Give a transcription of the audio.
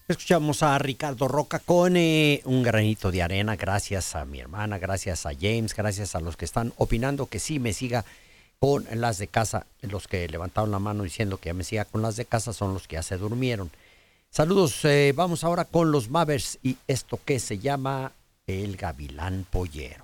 Escuchamos a Ricardo Roca con un granito de arena. Gracias a mi hermana, gracias a James, gracias a los que están opinando que sí me siga con las de casa. Los que levantaron la mano diciendo que ya me siga con las de casa son los que ya se durmieron. Saludos, vamos ahora con los Mavericks y esto que se llama El Gavilán Pollero.